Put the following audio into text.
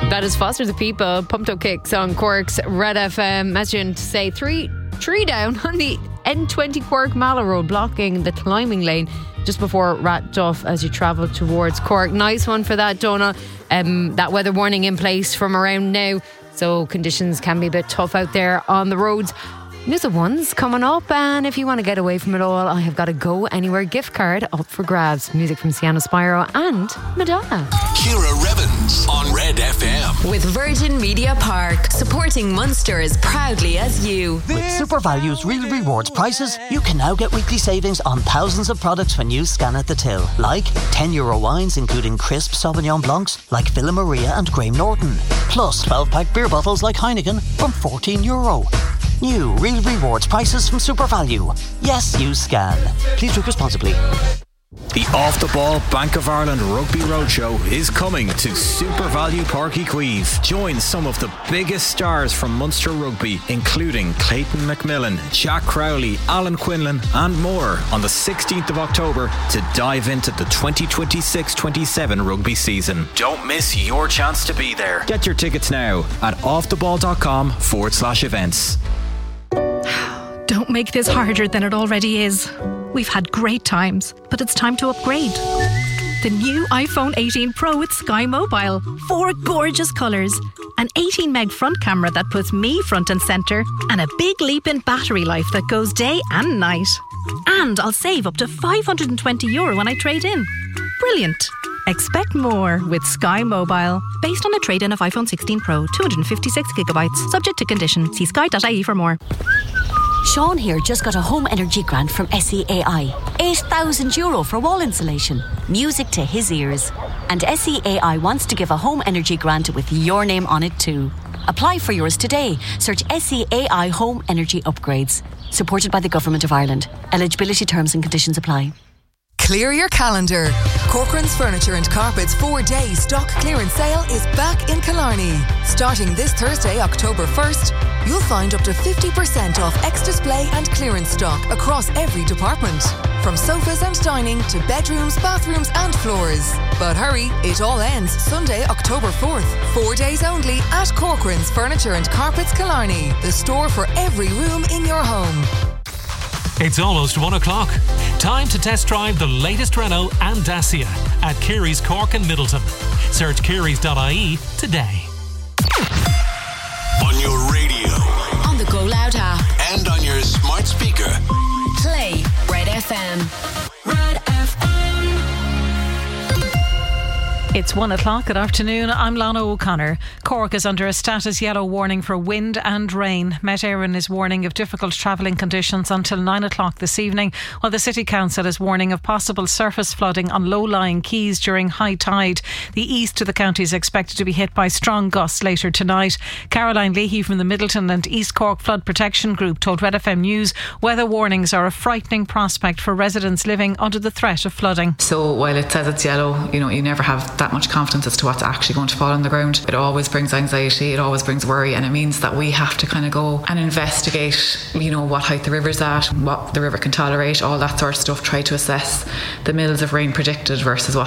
That is Foster the People, Pumped Up Kicks on Cork's Red FM. Messaging to say tree down on the N20 Cork Mallow Road, blocking the climbing lane just before Ratduff as you travel towards Cork. Nice one for that, Donal. That weather warning in place from around now, so conditions can be a bit tough out there on the roads. News at One's coming up, and if you want to get away from it all, I have got a Go Anywhere gift card up for grabs. Music from Sienna Spyro and Madonna. Ciara Revens on Red FM. With Virgin Media Park, supporting Munster as proudly as you. With SuperValue's Real Rewards prices, you can now get weekly savings on thousands of products when you scan at the till. Like €10 wines including crisp Sauvignon Blancs like Villa Maria and Graham Norton. Plus 12-pack beer bottles like Heineken from €14. New Real Rewards prices from SuperValue. Yes, you scan. Please drink responsibly. The Off the Ball Bank of Ireland Rugby Roadshow is coming to SuperValue Páirc Uí Chaoimh. Join some of the biggest stars from Munster Rugby, including Clayton McMillan, Jack Crowley, Alan Quinlan and more on the 16th of October to dive into the 2026-27 rugby season. Don't miss your chance to be there. Get your tickets now at offtheball.com/events. Don't make this harder than it already is. We've had great times, but it's time to upgrade. The new iPhone 18 Pro with Sky Mobile. 4 gorgeous colours, an 18 meg front camera that puts me front and centre, and a big leap in battery life that goes day and night. And I'll save up to €520 when I trade in. Brilliant. Expect more with Sky Mobile. Based on a trade-in of iPhone 16 Pro, 256GB, subject to condition. See sky.ie for more. Sean here just got a home energy grant from SEAI. €8,000 for wall insulation. Music to his ears. And SEAI wants to give a home energy grant with your name on it too. Apply for yours today. Search SEAI Home Energy Upgrades. Supported by the Government of Ireland. Eligibility terms and conditions apply. Clear your calendar. Corcoran's Furniture and Carpets 4-day stock clearance sale is back in Killarney. Starting this Thursday, October 1st, you'll find up to 50% off ex-display and clearance stock across every department. From sofas and dining to bedrooms, bathrooms and floors. But hurry, it all ends Sunday, October 4th. 4 days only at Corcoran's Furniture and Carpets Killarney. The store for every room in your home. It's almost 1 o'clock. Time to test drive the latest Renault and Dacia at Keary's Cork and Middleton. Search kearys.ie today. On your radio. On the Go Loud app. And on your smart speaker. Play Red FM. Red FM. It's 1 o'clock. Good afternoon. I'm Lana O'Connor. Cork is under a status yellow warning for wind and rain. Met Éireann is warning of difficult travelling conditions until 9 o'clock this evening, while the City Council is warning of possible surface flooding on low-lying quays during high tide. The east of the county is expected to be hit by strong gusts later tonight. Caroline Leahy from the Middleton and East Cork Flood Protection Group told Red FM News weather warnings are a frightening prospect for residents living under the threat of flooding. So while it says it's yellow, you never have that much confidence as to what's actually going to fall on the ground. It always brings anxiety, it always brings worry, and it means that we have to kind of go and investigate, what height the river's at, what the river can tolerate, all that sort of stuff, try to assess the mils of rain predicted versus what